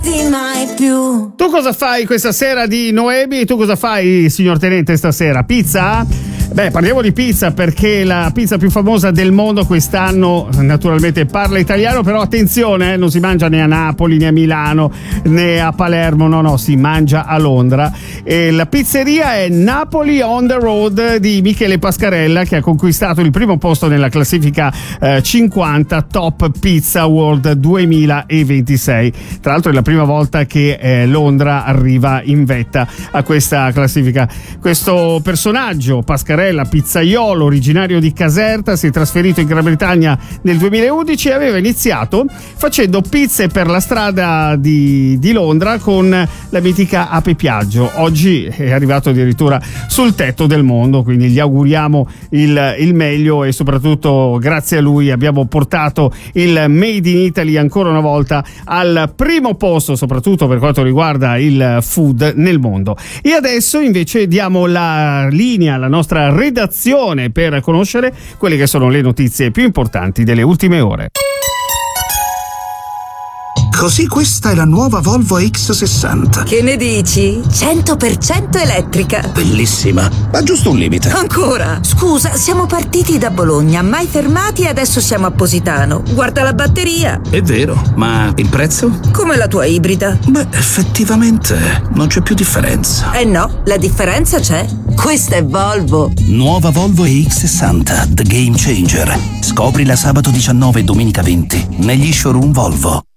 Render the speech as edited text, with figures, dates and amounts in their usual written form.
mai più. Tu cosa fai questa sera di Noemi? Tu cosa fai, signor Tenente, stasera? Pizza? Beh, parliamo di pizza perché la pizza più famosa del mondo quest'anno naturalmente parla italiano, però attenzione, non si mangia né a Napoli né a Milano né a Palermo, no, si mangia a Londra. E la pizzeria è Napoli on the Road di Michele Pascarella, che ha conquistato il primo posto nella classifica 50 Top Pizza World 2026. Tra l'altro è la prima volta che Londra arriva in vetta a questa classifica. Questo personaggio, Pascarella, pizzaiolo originario di Caserta, si è trasferito in Gran Bretagna nel 2011 e aveva iniziato facendo pizze per la strada di Londra con la mitica Ape Piaggio. Oggi è arrivato addirittura sul tetto del mondo, quindi gli auguriamo il meglio e soprattutto grazie a lui abbiamo portato il Made in Italy ancora una volta al primo posto, soprattutto per quanto riguarda il food nel mondo. E adesso invece diamo la linea alla nostra redazione per conoscere quelle che sono le notizie più importanti delle ultime ore. Così questa è la nuova Volvo X60. Che ne dici? 100% elettrica. Bellissima, ma giusto un limite. Ancora? Scusa, siamo partiti da Bologna, mai fermati e adesso siamo a Positano. Guarda la batteria. È vero, ma il prezzo? Come la tua ibrida. Beh, effettivamente non c'è più differenza. Eh no, la differenza c'è. Questa è Volvo. Nuova Volvo EX60, The Game Changer. Scoprila sabato 19 e domenica 20 negli showroom Volvo.